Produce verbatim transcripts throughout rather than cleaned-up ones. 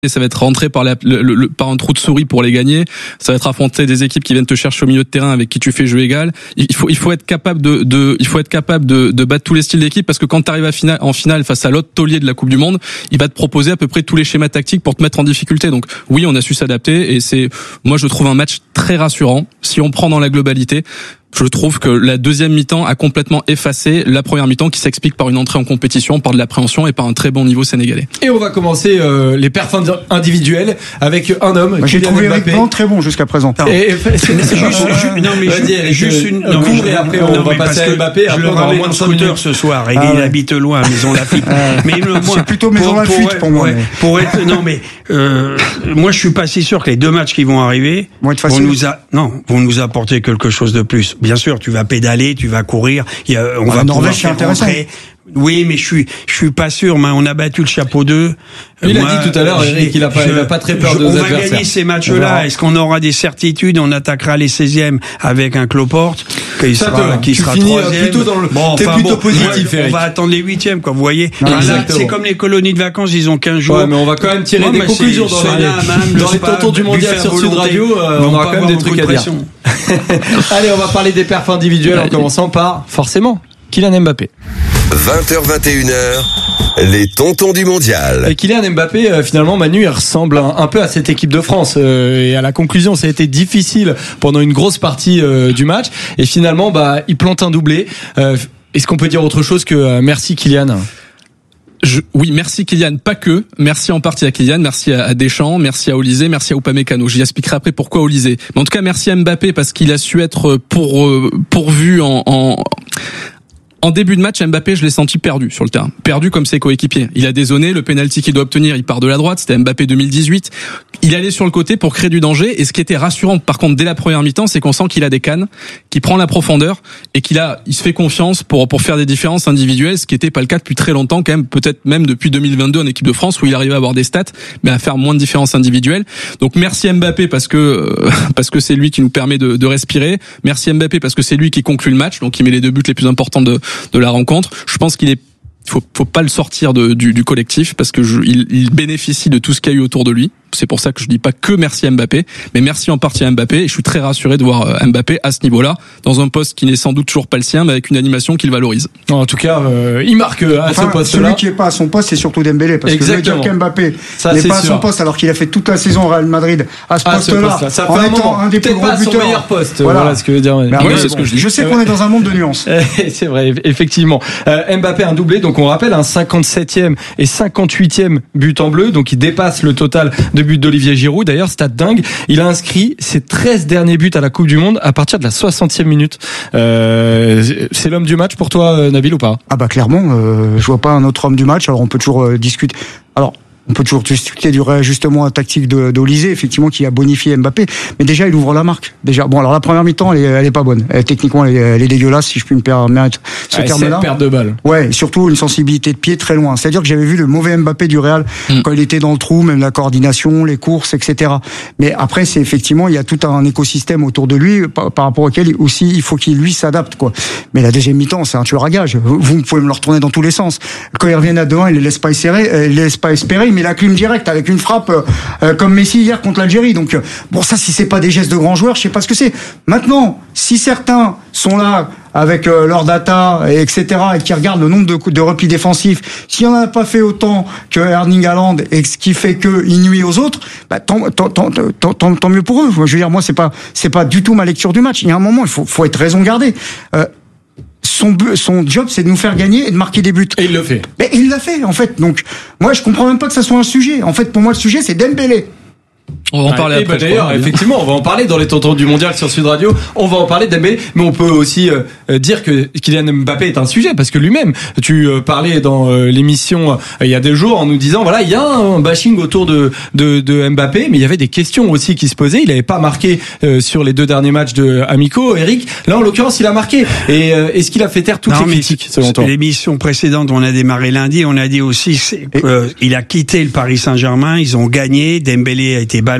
ça va être rentré par, la, le, le, par un trou de souris pour les gagner. Ça va être affronter des équipes qui viennent te chercher au milieu de terrain avec qui tu fais jeu égal. Il faut, il faut être capable de, de il faut être capable de, de battre tous les styles d'équipe parce que quand tu arrives à finale, en finale face à l'autre taulier de la Coupe du Monde, il va te proposer à peu près tous les schémas tactiques pour te mettre en difficulté. Donc oui, on a su s'adapter et c'est, moi je trouve un match très rassurant. Si on prend dans la globalité, je trouve que la deuxième mi-temps a complètement effacé la première mi-temps qui s'explique par une entrée en compétition, par de l'appréhension et par un très bon niveau sénégalais. Et on va commencer euh, les perfs individuels avec un homme. Bah, j'ai trouvé Eric Blanc très bon jusqu'à présent. Et, et c'est, c'est juste, non mais juste, juste une non, cours et après on va passer à Mbappé. Je le ramène en scooter ce soir. Et ah, il ouais. habite loin, Maison Lafitte. mais le, moi, c'est plutôt Maison Lafitte pour moi. Ouais, mais. Pour être, non mais euh, moi je suis pas si sûr que les deux matchs qui vont arriver vont, être vont nous a, non vont nous apporter quelque chose de plus. Bien sûr, tu vas pédaler, tu vas courir. Il y a, on ouais, va Norvège, pouvoir faire rentrer. Oui, mais je suis, je suis pas sûr. Mais on a battu le chapeau deux. Il moi, a dit tout à l'heure, Eric, qu'il a pas, je, il a pas très peur je, de nos adversaires. On va gagner ces matchs-là. Est-ce qu'on aura des certitudes? On attaquera les seizièmes avec un Cloporte qui ça sera, te, qui sera troisième. Plutôt dans le, bon, t'es enfin, plutôt bon, positif, Eric. On va attendre les huitièmes, quoi. Vous voyez. Non, là, c'est comme les colonies de vacances, ils ont quinze jours. Ouais, mais on va quand même tirer ouais, des conclusions dans, dans, les, même, dans les tontons du mondial sur Sud Radio. Euh, on aura quand même des trucs à dire. Allez, on va parler des perfs individuels en commençant par, forcément, Kylian Mbappé. vingt heures vingt et une heures, les tontons du mondial. Et Kylian Mbappé, euh, finalement, Manu, il ressemble un, un peu à cette équipe de France. Euh, et à la conclusion, ça a été difficile pendant une grosse partie euh, du match. Et finalement, bah, il plante un doublé. Euh, est-ce qu'on peut dire autre chose que euh, merci Kylian ? Je, oui, merci Kylian, pas que. Merci en partie à Kylian, merci à, à Deschamps, merci à Olysée, merci à Upamecano. J'y expliquerai après pourquoi Olysée. Mais en tout cas, merci à Mbappé parce qu'il a su être pour, pourvu en... en En début de match, Mbappé, je l'ai senti perdu sur le terrain. Perdu comme ses coéquipiers. Il a dézonné, le penalty qu'il doit obtenir, il part de la droite, c'était Mbappé deux mille dix-huit. Il allait sur le côté pour créer du danger, et ce qui était rassurant, par contre, dès la première mi-temps, c'est qu'on sent qu'il a des cannes, qu'il prend la profondeur, et qu'il a, il se fait confiance pour, pour faire des différences individuelles, ce qui était pas le cas depuis très longtemps, quand même, peut-être même depuis deux mille vingt-deux en équipe de France, où il arrivait à avoir des stats, mais à faire moins de différences individuelles. Donc, merci Mbappé parce que, euh, parce que c'est lui qui nous permet de, de respirer. Merci Mbappé parce que c'est lui qui conclut le match, donc il met les deux buts les plus importants de, de la rencontre. Je pense qu'il est, faut, faut pas le sortir de, du, du collectif parce que je, il, il bénéficie de tout ce qu'il y a eu autour de lui. C'est pour ça que je dis pas que merci à Mbappé, mais merci en partie à Mbappé. Et je suis très rassuré de voir Mbappé à ce niveau-là, dans un poste qui n'est sans doute toujours pas le sien, mais avec une animation qu'il valorise. En tout cas, euh, il marque à enfin, ce poste-là. Celui qui est pas à son poste, c'est surtout Dembélé, parce Exactement. que je veux dire qu'Mbappé ça, n'est pas sûr. à son poste, alors qu'il a fait toute la saison au Real Madrid à ce ah, poste-là, ce ça en fait un, étant un des plus gros pas buteurs. Son meilleur poste. Voilà. voilà ce que je veux dire. Mais oui, après, c'est bon, ce que je dis. Je sais qu'on est dans un monde de nuances. C'est vrai, effectivement. Euh, Mbappé un doublé, donc on rappelle un cinquante-septième et cinquante-huitième but en bleu, donc il dépasse le total de buts d'Olivier Giroud. D'ailleurs, stat dingue, il a inscrit ses treize derniers buts à la Coupe du Monde à partir de la soixantième minute. Euh, c'est l'homme du match pour toi, Nabil, ou pas ? Ah bah clairement, euh, je vois pas un autre homme du match. Alors on peut toujours euh, discuter. Alors. On peut toujours discuter du réajustement tactique de d'Olysée, effectivement, qui a bonifié Mbappé. Mais déjà, il ouvre la marque. Déjà, bon, alors la première mi-temps, elle est, elle est pas bonne. Elle, techniquement, elle est, elle est dégueulasse, si je puis me permettre ce ah, terme-là. C'est perte de balle. Ouais, et surtout une sensibilité de pied très loin. C'est-à-dire que j'avais vu le mauvais Mbappé du Real mmh. quand il était dans le trou, même la coordination, les courses, et cetera. Mais après, c'est effectivement, il y a tout un écosystème autour de lui par, par rapport auquel aussi il faut qu'il lui s'adapte, quoi. Mais la deuxième mi-temps, c'est un tueur à gage. Vous, vous pouvez me le retourner dans tous les sens. Quand ils reviennent à deux un, il les laisse pas espérer, euh, il les laisse pas espérer, il met la clim directe avec une frappe euh, comme Messi hier contre l'Algérie. Donc euh, bon, ça, si c'est pas des gestes de grands joueurs, je sais pas ce que c'est. Maintenant, si certains sont là avec euh, leur data, et etc., et qui regardent le nombre de, de replis défensifs, s'il en a pas fait autant que Erling Haaland, et ce qui fait que il nuit aux autres, bah, tant, tant, tant, tant, tant, tant mieux pour eux. Je veux dire, moi, c'est pas, c'est pas du tout ma lecture du match. Il y a un moment, il faut, faut être raison gardée. Euh, Son, son job, c'est de nous faire gagner et de marquer des buts. Et il le fait. Mais il l'a fait, en fait. Donc, moi, je comprends même pas que ça soit un sujet. En fait, pour moi, le sujet, c'est Dembélé. On va en parler ouais, après. Bah d'ailleurs, effectivement, on va en parler dans les tontons du mondial sur Sud Radio. On va en parler de Dembélé, mais on peut aussi euh, dire que Kylian Mbappé est un sujet parce que lui-même, tu euh, parlais dans euh, l'émission euh, il y a deux jours en nous disant voilà, il y a un bashing autour de de, de Mbappé, mais il y avait des questions aussi qui se posaient. Il n'avait pas marqué euh, sur les deux derniers matchs de amicaux. Eric, là en l'occurrence, il a marqué. Et euh, est-ce qu'il a fait taire toutes non, les critiques selon toi ? L'émission précédente, on a démarré lundi, on a dit aussi qu'il euh, a quitté le Paris Saint-Germain. Ils ont gagné. Dembélé a été ballon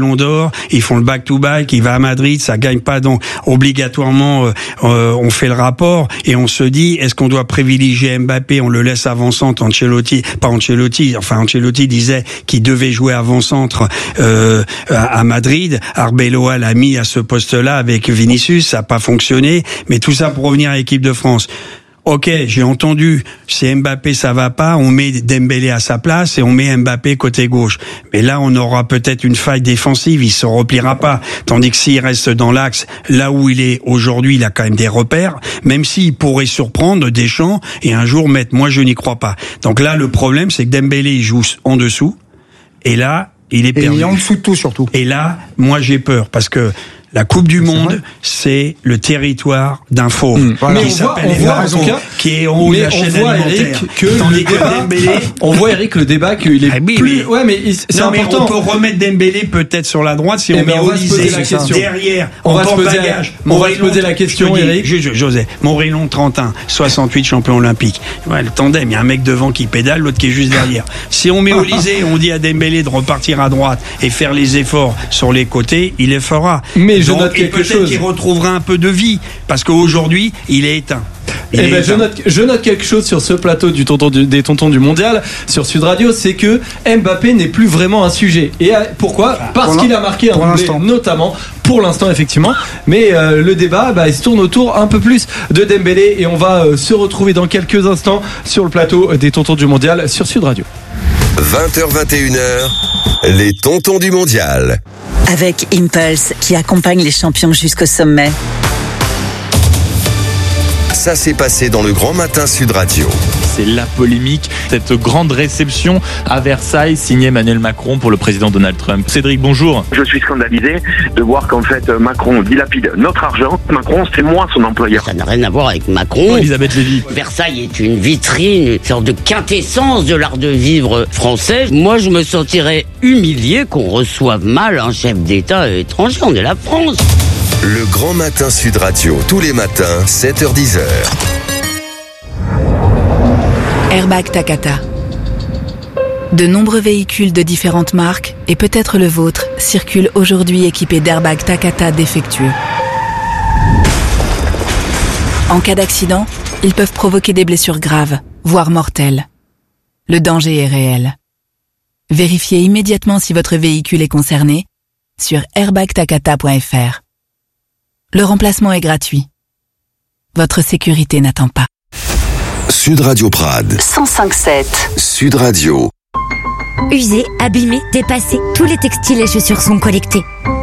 Ballon d'Or, ils font le back-to-back, il va à Madrid, ça gagne pas, donc obligatoirement euh, euh, on fait le rapport et on se dit est-ce qu'on doit privilégier Mbappé, on le laisse avant-centre, Ancelotti, pas Ancelotti, enfin Ancelotti disait qu'il devait jouer avant-centre euh, à, à Madrid, Arbeloa l'a mis à ce poste-là avec Vinicius, ça n'a pas fonctionné, mais tout ça pour revenir à l'équipe de France. Ok, j'ai entendu, c'est Mbappé, ça va pas, on met Dembélé à sa place et on met Mbappé côté gauche. Mais là, on aura peut-être une faille défensive, il se repliera pas. Tandis que s'il reste dans l'axe, là où il est aujourd'hui, il a quand même des repères, même s'il pourrait surprendre Deschamps et un jour mettre, moi je n'y crois pas. Donc là, le problème, c'est que Dembélé, il joue en dessous, et là, il est perdu. Et en dessous de tout, surtout. Et là, moi j'ai peur, parce que la Coupe du Monde, c'est le territoire d'un fauve. Mmh. Voilà. Qui Mais on voit, s'appelle on voit, en Mbappé, tout cas, qui est en haut de la chaîne voit, alimentaire. Eric, que Tandis le que débat, Dembélé, on voit, Eric, le débat qu'il est ah oui, plus, mais, ouais, mais c'est non, important. Mais on peut remettre Dembélé peut-être sur la droite si eh on ben met on va se poser Olysée la question. derrière. On en va se poser porte-bagages. la, on va se poser la question, dis, Eric. Je, je, José, Morillon, trente et un, soixante-huit champion olympique. Ouais, le tandem, il y a un mec devant qui pédale, l'autre qui est juste derrière. Si on met Olysée, on dit à Dembélé de repartir à droite et faire les efforts sur les côtés, il les fera. Mais je Donc, note et quelque peut-être chose. qu'il retrouvera un peu de vie, parce qu'aujourd'hui, il est éteint. Il Eh est ben, je éteint. note, je note quelque chose sur ce plateau du tonton du, des tontons du mondial sur Sud Radio, c'est que Mbappé n'est plus vraiment un sujet. Et euh, pourquoi ? Parce Pour qu'il a marqué un pour doublé, l'instant. notamment pour l'instant effectivement. Mais euh, le débat, bah, il se tourne autour un peu plus de Dembélé et on va euh, se retrouver dans quelques instants sur le plateau des tontons du mondial sur Sud Radio. vingt heures vingt et une heures, les tontons du mondial. Avec Impulse, qui accompagne les champions jusqu'au sommet. Ça s'est passé dans le Grand Matin Sud Radio. C'est la polémique, cette grande réception à Versailles signée Emmanuel Macron pour le président Donald Trump. Cédric, bonjour. Je suis scandalisé de voir qu'en fait Macron dilapide notre argent. Macron, c'est moi son employeur. Ça n'a rien à voir avec Macron. Elisabeth Lévy. Versailles est une vitrine, une sorte de quintessence de l'art de vivre français. Moi, je me sentirais humilié qu'on reçoive mal un chef d'État étranger. On est la France. Le Grand Matin Sud Radio, tous les matins, sept heures dix heures. Airbag Takata. De nombreux véhicules de différentes marques, et peut-être le vôtre, circulent aujourd'hui équipés d'airbags Takata défectueux. En cas d'accident, ils peuvent provoquer des blessures graves, voire mortelles. Le danger est réel. Vérifiez immédiatement si votre véhicule est concerné sur airbag takata point f r. Le remplacement est gratuit. Votre sécurité n'attend pas. Sud Radio Prades. cent cinq sept. Sud Radio. Usés, abîmés, dépassés, tous les textiles et chaussures sont collectés.